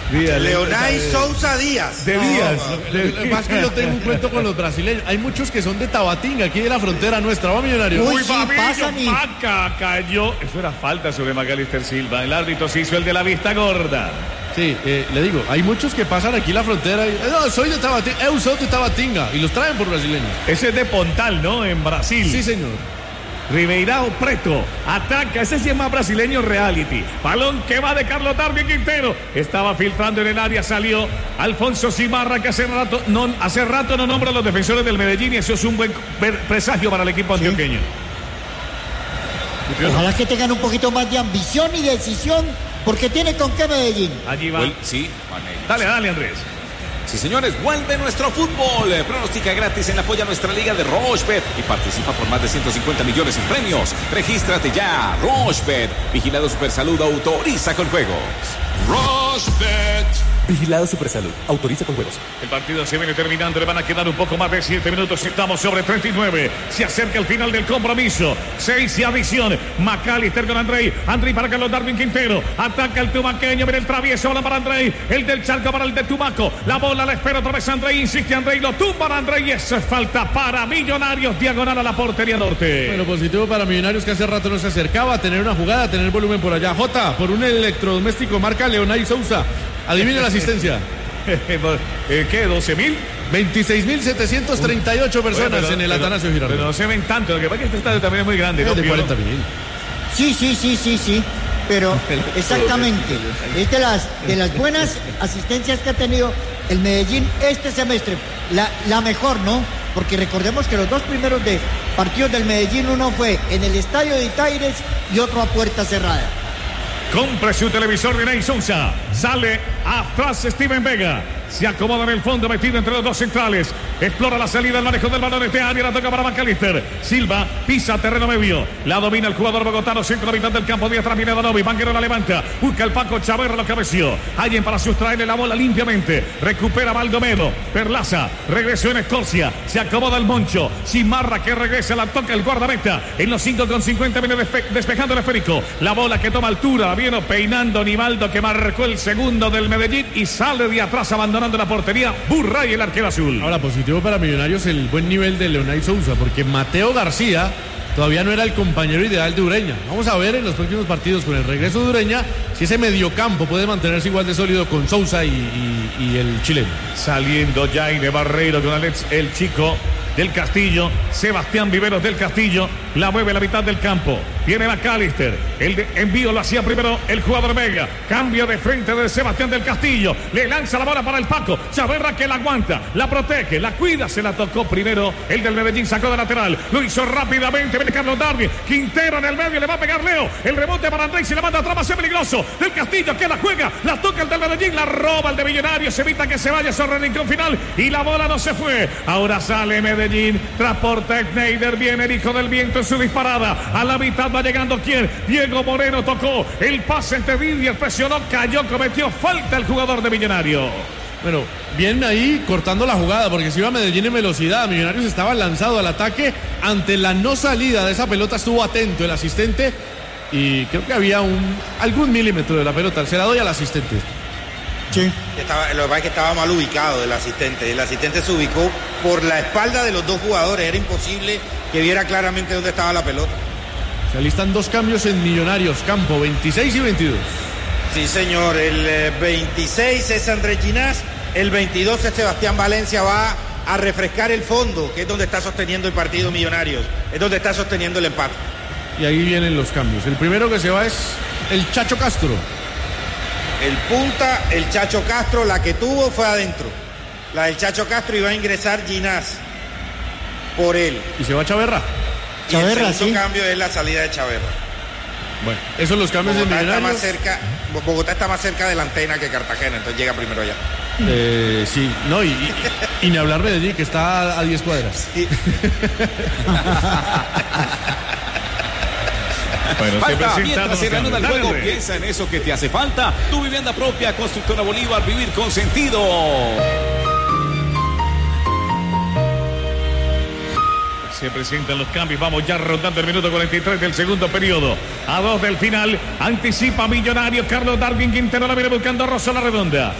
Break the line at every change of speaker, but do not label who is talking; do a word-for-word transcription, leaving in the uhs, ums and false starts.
Díaz,
Leonay Sousa Díaz.
De Díaz.
Más que yo tengo un cuento con los brasileños. Hay muchos que son de Tabatinga, aquí de la frontera nuestra. ¿Va, Millonario?
Uy,
sí,
Fabinho,
pasan y-
Paca, cayó. Eso era falta sobre Macalister Silva. El árbitro se hizo el de la vista gorda.
Sí, eh, le digo, hay muchos que pasan aquí la frontera y, eh, no, soy de Tabatinga, eu soy de Tabatinga, y los traen por brasileños.
Ese es de Pontal, ¿no? En Brasil.
Sí, señor.
Ribeirão Preto ataca, ese sí es más brasileño reality. Balón que va de Carlos Darwin Quintero. Estaba filtrando en el área, salió Alfonso Simarra, que hace rato no, hace rato no nombra a los defensores del Medellín y eso es un buen presagio para el equipo antioqueño.
Ojalá que tengan un poquito más de ambición y decisión, porque tiene con qué Medellín.
Allí va.
Vuel- sí, Maneiro.
Dale, dale, Andrés.
Sí, señores, vuelve nuestro fútbol. Eh, Pronostica gratis en la apoya nuestra liga de Rochebet y participa por más de ciento cincuenta millones en premios. Regístrate ya. Rochebet. Vigilado Supersalud autoriza con juegos. Rochebet.
Vigilado Supersalud. Autoriza con juegos.
El partido se viene terminando, le van a quedar un poco más de siete minutos. Estamos sobre treinta y nueve. Se acerca el final del compromiso. seis y adición. Macalister con Andrei. Andrei para Carlos Darwin Quintero. Ataca el tumaqueño. Mira el travieso. Bola para Andrei. El del Charco para el de Tumaco. La bola la espera otra vez Andrei. Insiste Andrei. Lo tumba a Andrei. Y eso es falta para Millonarios. Diagonal a la portería norte.
Bueno, positivo para Millonarios, que hace rato no se acercaba a tener una jugada, a tener volumen por allá. Jota, por un electrodoméstico marca Leonay Sousa. Adivine la asistencia.
Eh, ¿Qué? ¿doce mil?
veintiséis mil setecientos treinta y ocho personas
Bueno, pero-
en el
pero-
Atanasio Girardot.
Pero no se ven tanto. Lo que pasa es que este estadio también es muy grande. ¿no,
de
Piolo?
cuarenta mil.
Sí, sí, sí, sí, sí. Pero exactamente, es de las, de las buenas asistencias que ha tenido el Medellín este semestre. La, la mejor, ¿no? Porque recordemos que los dos primeros de partidos del Medellín, uno fue en el estadio de Itaires y otro a puerta cerrada.
Compre su televisor Leonay Sousa. Sale atrás Steven Vega. Se acomoda en el fondo, metido entre los dos centrales. Explora la salida, el manejo del balón este área. La toca para Macalister. Silva pisa terreno medio. La domina el jugador bogotano. Centro mitad del campo. De atrás viene Danovi. Banquero la levanta. Busca el Paco Chaverra, lo cabeció. Alguien para sustraerle la bola limpiamente. Recupera Baldomero. Perlaza. Regresó en Escorcia. Se acomoda el Moncho. Simarra que regresa. La toca el guardameta. En los cinco con cincuenta viene despe despejando el esférico. La bola que toma altura. Viene peinando Nivaldo, que marcó el segundo del Medellín y sale de atrás abandonando la portería. Burray, el arquero azul.
Ahora, positivo para Millonarios el buen nivel de Leonay Sousa, porque Mateo García todavía no era el compañero ideal de Ureña. Vamos a ver en los próximos partidos con el regreso de Ureña si ese mediocampo puede mantenerse igual de sólido con Sousa y, y, y el chileno.
Saliendo Jaime Barreiro con Alex, el chico del Castillo. Sebastián Viveros del Castillo la mueve a la mitad del campo. Viene Macalister. El de envío lo hacía primero el jugador Vega. Cambio de frente de Sebastián del Castillo. Le lanza la bola para el Paco. Chaverra que la aguanta, la protege, la cuida. Se la tocó primero el del Medellín. Sacó de lateral. Lo hizo rápidamente. Viene Carlos Darwin. Quintero en el medio. Le va a pegar Leo. El rebote para Andrés. Se la manda atrás. Va a ser peligroso. Del Castillo que la juega. La toca el del Medellín. La roba el de Millonarios. Se evita que se vaya sobre el rincón final. Y la bola no se fue. Ahora sale Medellín. Transporta Schneider. Viene el hijo del viento en su disparada. A la mitad va llegando quién. Diego Moreno tocó el pase entre Didier, presionó, cayó, cometió falta el jugador de Millonario.
Bueno, bien ahí cortando la jugada, porque si iba Medellín en velocidad, Millonarios estaba lanzado al ataque. Ante la no salida de esa pelota estuvo atento el asistente y creo que había un algún milímetro de la pelota. Se la doy al asistente.
Sí.
Estaba, lo que pasa es que estaba mal ubicado el asistente. El asistente se ubicó por la espalda de los dos jugadores. Era imposible que viera claramente dónde estaba la pelota.
Se alistan dos cambios en Millonarios, campo veintiséis y veintidós.
Sí, señor. El eh, veintiséis es Andrés Ginás. El veintidós es Sebastián Valencia. Va a refrescar el fondo, que es donde está sosteniendo el partido Millonarios. Es donde está sosteniendo el empate.
Y ahí vienen los cambios. El primero que se va es el Chacho Castro.
El punta, el Chacho Castro, la que tuvo fue adentro. La del Chacho Castro iba a ingresar Ginás por él.
Y se va Chaverra.
Y el
Chaverra,
segundo
sí.
cambio es la salida de Chaverra.
Bueno, esos son los cambios
Bogotá
de
está
Millonarios.
más cerca, Bogotá está más cerca de la antena que Cartagena, entonces llega primero allá.
Eh, sí, no, y, y, y ni hablar Medellín, que está a diez cuadras.
Sí.
Bueno,
Falta,
se
mientras se reanuda el
Dale,
juego,
Andrés.
piensa en eso que te hace falta. Tu vivienda propia, Constructora Bolívar, vivir con sentido.
Se presentan los cambios. Vamos ya rondando el minuto cuarenta y tres del segundo periodo. A dos del final. Anticipa Millonario. Carlos Darwin Quintero la viene buscando a Rosso la redonda.